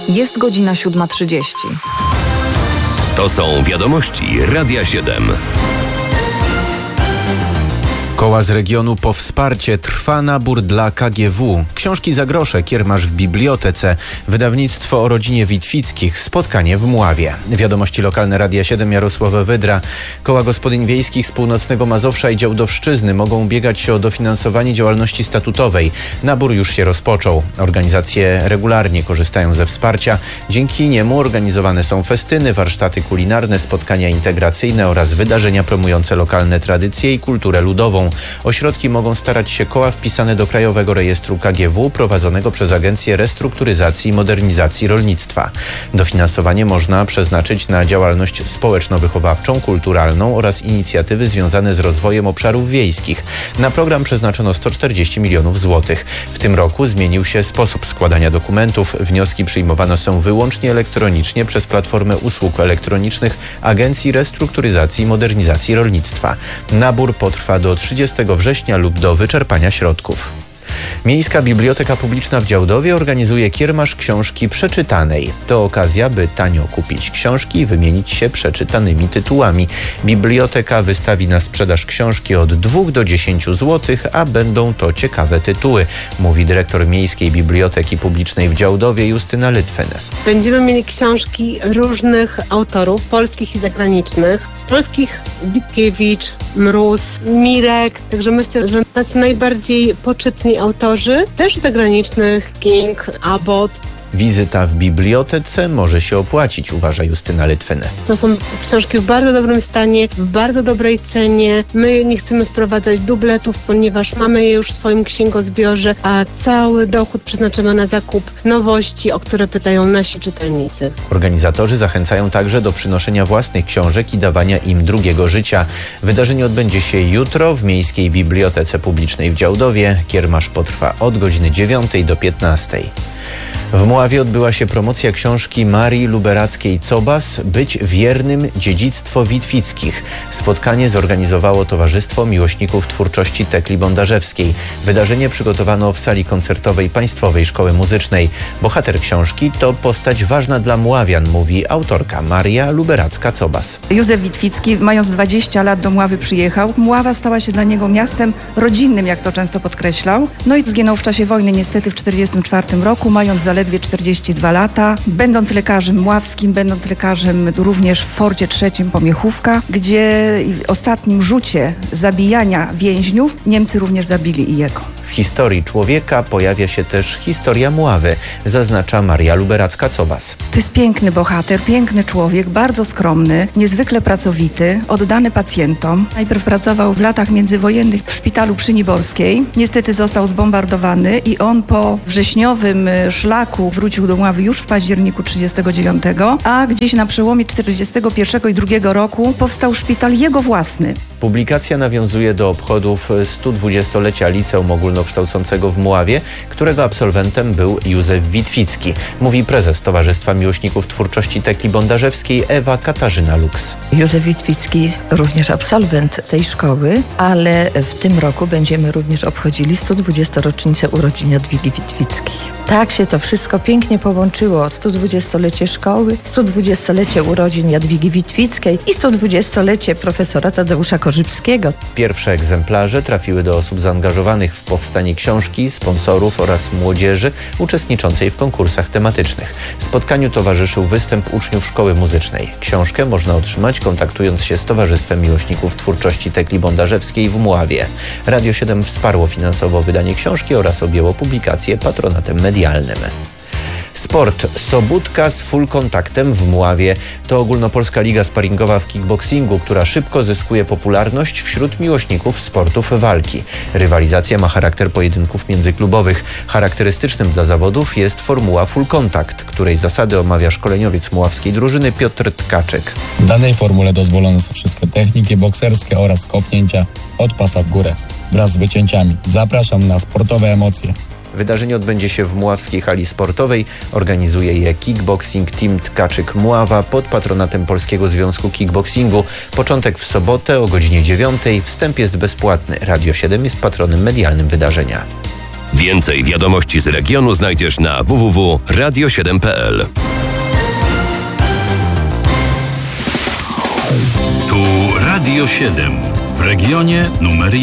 Jest godzina 7:30. To są wiadomości Radia 7. Koła z regionu po wsparcie. Trwa nabór dla KGW. Książki za grosze. Kiermasz w bibliotece. Wydawnictwo o rodzinie Witwickich. Spotkanie w Mławie. Wiadomości lokalne Radia 7. Jarosława Wydra. Koła gospodyń wiejskich z północnego Mazowsza i Działdowszczyzny mogą ubiegać się o dofinansowanie działalności statutowej. Nabór już się rozpoczął. Organizacje regularnie korzystają ze wsparcia. Dzięki niemu organizowane są festyny, warsztaty kulinarne, spotkania integracyjne oraz wydarzenia promujące lokalne tradycje i kulturę ludową. O środki mogą starać się koła wpisane do Krajowego Rejestru KGW prowadzonego przez Agencję Restrukturyzacji i Modernizacji Rolnictwa. Dofinansowanie można przeznaczyć na działalność społeczno-wychowawczą, kulturalną oraz inicjatywy związane z rozwojem obszarów wiejskich. Na program przeznaczono 140 milionów złotych. W tym roku zmienił się sposób składania dokumentów. Wnioski przyjmowane są wyłącznie elektronicznie przez Platformę Usług Elektronicznych Agencji Restrukturyzacji i Modernizacji Rolnictwa. Nabór potrwa do 30 września lub do wyczerpania środków. Miejska Biblioteka Publiczna w Działdowie organizuje kiermasz książki przeczytanej. To okazja, by tanio kupić książki i wymienić się przeczytanymi tytułami. Biblioteka wystawi na sprzedaż książki od 2 do 10 zł, a będą to ciekawe tytuły, mówi dyrektor Miejskiej Biblioteki Publicznej w Działdowie Justyna Litwin. Będziemy mieli książki różnych autorów, polskich i zagranicznych. Z polskich Witkiewicz, Mróz, Mirek, także myślę, że tacy najbardziej poczytni autorzy, też zagranicznych, King, Abbott. Wizyta w bibliotece może się opłacić, uważa Justyna Litwin. To są książki w bardzo dobrym stanie, w bardzo dobrej cenie. My nie chcemy wprowadzać dubletów, ponieważ mamy je już w swoim księgozbiorze, a cały dochód przeznaczymy na zakup nowości, o które pytają nasi czytelnicy. Organizatorzy zachęcają także do przynoszenia własnych książek i dawania im drugiego życia. Wydarzenie odbędzie się jutro w Miejskiej Bibliotece Publicznej w Działdowie. Kiermasz potrwa od godziny 9 do 15. W Mławie odbyła się promocja książki Marii Luberackiej-Cobas „Być wiernym. Dziedzictwo Witwickich”. Spotkanie zorganizowało Towarzystwo Miłośników Twórczości Tekli Bondarzewskiej. Wydarzenie przygotowano w sali koncertowej Państwowej Szkoły Muzycznej. Bohater książki to postać ważna dla Mławian, mówi autorka Maria Luberacka-Cobas. Józef Witwicki, mając 20 lat, do Mławy przyjechał. Mława stała się dla niego miastem rodzinnym, jak to często podkreślał. No i zginął w czasie wojny niestety w 1944 roku, mając zaledwie 42 lata, będąc lekarzem mławskim, będąc lekarzem również w Forcie III Pomiechówka, gdzie w ostatnim rzucie zabijania więźniów Niemcy również zabili i jego. W historii człowieka pojawia się też historia Mławy, zaznacza Maria Luberacka-Cobas. To jest piękny bohater, piękny człowiek, bardzo skromny, niezwykle pracowity, oddany pacjentom. Najpierw pracował w latach międzywojennych w szpitalu przy Niborskiej. Niestety został zbombardowany i on po wrześniowym szlaku wrócił do Mławy już w październiku 1939, a gdzieś na przełomie 1941 i 1942 roku powstał szpital jego własny. Publikacja nawiązuje do obchodów 120-lecia Liceum Ogólnokształcącego w Mławie, którego absolwentem był Józef Witwicki, mówi prezes Towarzystwa Miłośników Twórczości Tekli Bondarzewskiej Ewa Katarzyna Lux. Józef Witwicki również absolwent tej szkoły, ale w tym roku będziemy również obchodzili 120. rocznicę urodzin Jadwigi Witwickiej. Tak się to wszystko pięknie połączyło. 120-lecie szkoły, 120-lecie urodzin Jadwigi Witwickiej i 120-lecie profesora Tadeusza Korzybskiego. Pierwsze egzemplarze trafiły do osób zaangażowanych w powstanie książki, sponsorów oraz młodzieży uczestniczącej w konkursach tematycznych. Spotkaniu towarzyszył występ uczniów Szkoły Muzycznej. Książkę można otrzymać kontaktując się z Towarzystwem Miłośników Twórczości Tekli Bondarzewskiej w Mławie. Radio 7 wsparło finansowo wydanie książki oraz objęło publikację patronatem medialnym. Sport. Sobótka z full kontaktem w Mławie. To ogólnopolska liga sparingowa w kickboxingu, która szybko zyskuje popularność wśród miłośników sportów walki. Rywalizacja ma charakter pojedynków międzyklubowych. Charakterystycznym dla zawodów jest formuła full contact, której zasady omawia szkoleniowiec mławskiej drużyny Piotr Tkaczek. W danej formule dozwolone są wszystkie techniki bokserskie oraz kopnięcia od pasa w górę wraz z wycięciami. Zapraszam na sportowe emocje. Wydarzenie odbędzie się w Mławskiej Hali Sportowej. Organizuje je Kickboxing Team Tkaczyk Mława pod patronatem Polskiego Związku Kickboxingu. Początek w sobotę o godzinie 9. Wstęp jest bezpłatny. Radio 7 jest patronem medialnym wydarzenia. Więcej wiadomości z regionu znajdziesz na www.radio7.pl. Tu Radio 7 w regionie numer 1.